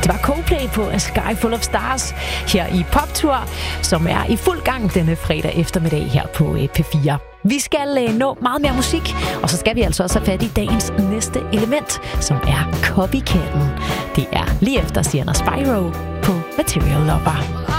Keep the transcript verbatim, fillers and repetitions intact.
Det var Coldplay på A Sky Full of Stars her i Poptour, som er i fuld gang denne fredag eftermiddag her på P fire. Vi skal nå meget mere musik, og så skal vi altså også have fat i dagens næste element, som er Copycatten. Det er lige efter Sienna Spyro på Material Lover.